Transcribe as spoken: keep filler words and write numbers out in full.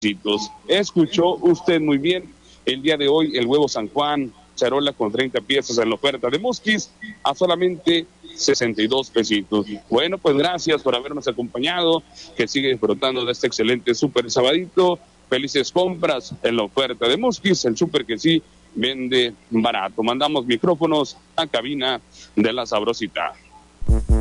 pesitos. Escuchó usted muy bien, el día de hoy el huevo San Juan, charola con treinta piezas en la oferta de Musquis, a solamente sesenta y dos pesitos. Bueno, pues gracias por habernos acompañado, que sigue disfrutando de este excelente súper sabadito. Felices compras en la oferta de Musquis, el súper que sí vende barato. Mandamos micrófonos a cabina de La Sabrosita.